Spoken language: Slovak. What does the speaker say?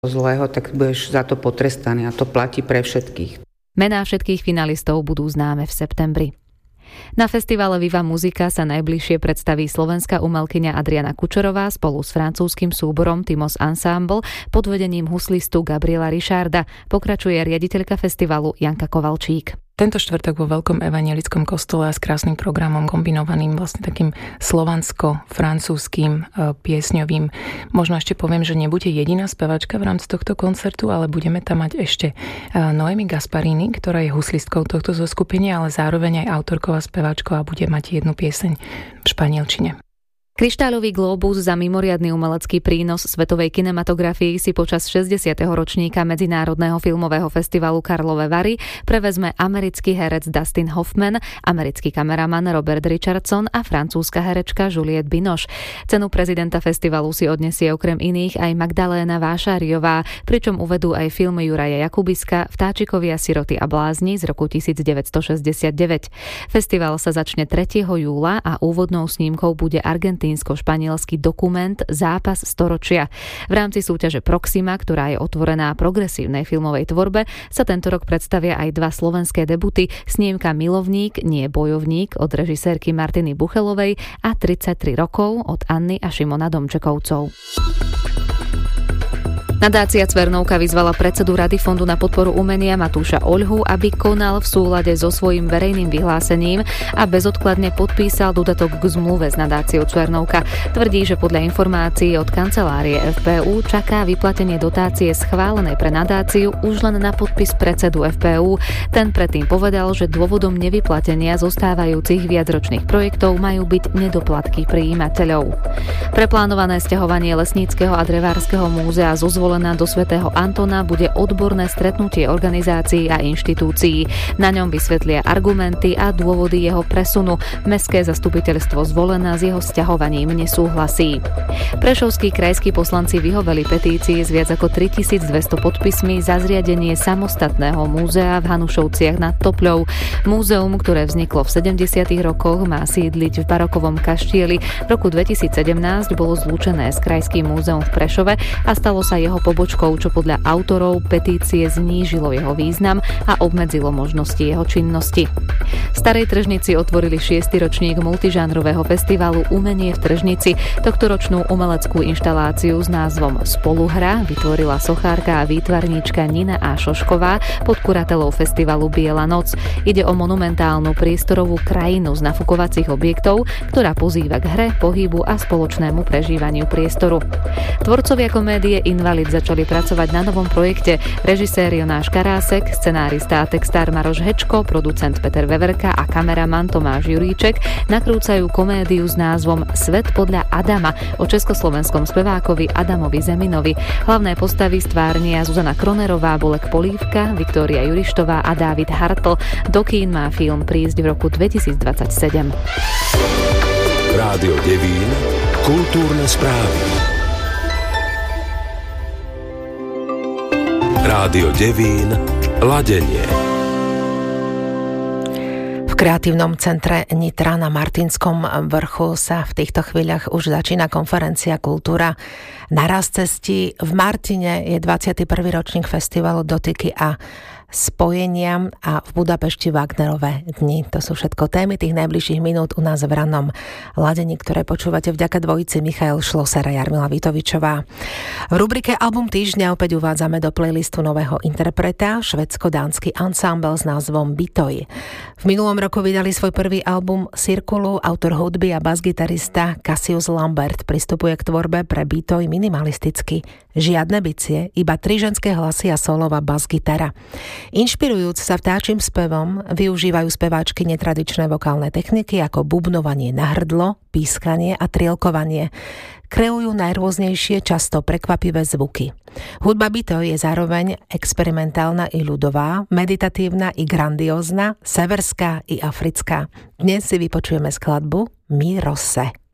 zlého, tak budeš za to potrestaný a to platí pre všetkých. Mená všetkých finalistov budú známe v septembri. Na festivale Viva Muzika sa najbližšie predstaví slovenská umelkyňa Adriana Kučerová spolu s francúzskym súborom Timos Ensemble pod vedením huslistu Gabriela Richarda, pokračuje riaditeľka festivalu Janka Kovalčík. Tento štvrtok vo Veľkom evanjelickom kostole a s krásnym programom kombinovaným vlastne takým slovansko-francúzským piesňovým. Možno ešte poviem, že nebude jediná spevačka v rámci tohto koncertu, ale budeme tam mať ešte Noemi Gasparini, ktorá je huslistkou tohto zoskupenia, ale zároveň aj autorkou a spevačkou a bude mať jednu pieseň v španielčine. Kryštáľový glóbus za mimoriadny umelecký prínos svetovej kinematografii si počas 60. ročníka Medzinárodného filmového festivalu Karlove Vary prevezme americký herec Dustin Hoffman, americký kameraman Robert Richardson a francúzska herečka Juliette Binoche. Cenu prezidenta festivalu si odnesie okrem iných aj Magdaléna Vášáriová, pričom uvedú aj filmy Juraja Jakubiska Vtáčikovia, siroty a blázni z roku 1969. Festival sa začne 3. júla a úvodnou snímkou bude argentínsko-španielský dokument Zápas storočia. V rámci súťaže Proxima, ktorá je otvorená progresívnej filmovej tvorbe, sa tento rok predstavia aj dva slovenské debuty, snímka Milovník, nie bojovník od režisérky Martiny Buchelovej a 33 rokov od Anny a Šimona Domčekovcov. Nadácia Cvernovka vyzvala predsedu Rady Fondu na podporu umenia Matúša Oľhu, aby konal v súlade so svojím verejným vyhlásením a bezodkladne podpísal dodatok k zmluve s nadáciou Cvernovka. Tvrdí, že podľa informácií od kancelárie FPU čaká vyplatenie dotácie schválenej pre nadáciu už len na podpis predsedu FPU. Ten predtým povedal, že dôvodom nevyplatenia zostávajúcich viacročných projektov majú byť nedoplatky prijímateľov. Preplánované sťahovanie Lesníckeho a Drevárskeho múzea zo Zvolená do svätého Antona bude odborné stretnutie organizácií a inštitúcií. Na ňom vysvetlia argumenty a dôvody jeho presunu. Mestské zastupiteľstvo Zvolená s jeho sťahovaním nesúhlasí. Prešovskí krajskí poslanci vyhoveli petícii s viac ako 3200 podpismi za zriadenie samostatného múzea v Hanušovciach nad Topľou. Múzeum, ktoré vzniklo v 70. rokoch, má sídliť v barokovom kaštieli. V roku 2017 bolo zlúčené s Krajským múzeum v Prešove a stalo sa jeho pobočkou, čo podľa autorov petície znížilo jeho význam a obmedzilo možnosti jeho činnosti. V Starej Tržnici otvorili 6. ročník multižánrového festivalu Umenie v Tržnici. Tohtoročnú umeleckú inštaláciu s názvom Spoluhra vytvorila sochárka a výtvarníčka Nina A. Šošková pod kuratelou festivalu Biela noc. Ide o monumentálnu priestorovú krajinu z nafukovacích objektov, ktorá pozýva k hre, pohybu a spoločnému prežívaniu priestoru. Tvorcovia komédie Invalid začali pracovať na novom projekte. Režisér Jonáš Karásek, scenárista a textár Maroš Hečko, producent Peter Veverka a kameraman Tomáš Juríček nakrúcajú komédiu s názvom Svet podľa Adama o československom spevákovi Adamovi Zeminovi. Hlavné postavy stvárnia Zuzana Kronerová, Bolek Polívka, Viktória Jurištová a Dávid Hartl. Do kín má film prísť v roku 2027. Rádio Devín, kultúrne správy. Rádio Devín, ladenie. V kreatívnom centre Nitra na Martinskom vrchu sa v týchto chvíľach už začína konferencia Kultúra naraz cestí. V Martine je 21. ročník festivalu Dotyky a spojenia a v Budapešti Wagnerové dni. To sú všetko témy tých najbližších minút u nás v rannom ladení, ktoré počúvate vďaka dvojici Michael Schlosser a Jarmila Vitovičová. V rubrike Album týždňa opäť uvádzame do playlistu nového interpreta švédsko-dánsky ensemble s názvom Bitoj. V minulom roku vydali svoj prvý album Cirkulu. Autor hudby a basgitarista Cassius Lambert pristupuje k tvorbe pre Bitoj minimalisticky. Žiadne bicie, iba 3 ženské hlasy a solová basgitara. Inšpirujúc sa vtáčim spevom, využívajú speváčky netradičné vokálne techniky ako bubnovanie na hrdlo, pískanie a trielkovanie. Kreujú najrôznejšie, často prekvapivé zvuky. Hudba Bitoj je zároveň experimentálna i ľudová, meditatívna i grandiózna, severská i africká. Dnes si vypočujeme skladbu Mi Rosse.